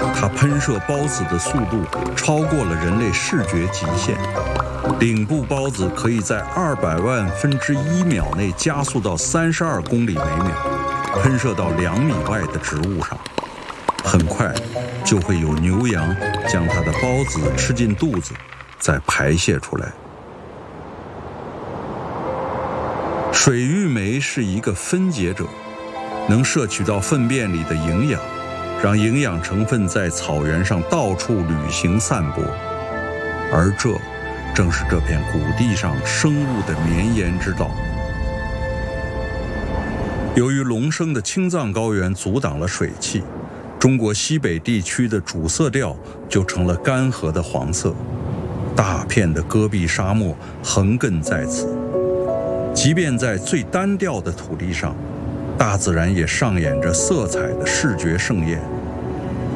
它喷射孢子的速度超过了人类视觉极限。顶部孢子可以在200万分之1秒内加速到32公里每秒，喷射到2米外的植物上。很快就会有牛羊将它的孢子吃进肚子，再排泄出来。水玉酶是一个分解者，能摄取到粪便里的营养，让营养成分在草原上到处旅行散播，而这正是这片谷地上生物的绵延之道。由于隆生的青藏高原阻挡了水汽，中国西北地区的主色调就成了干涸的黄色，大片的戈壁沙漠横亘在此。即便在最单调的土地上，大自然也上演着色彩的视觉盛宴。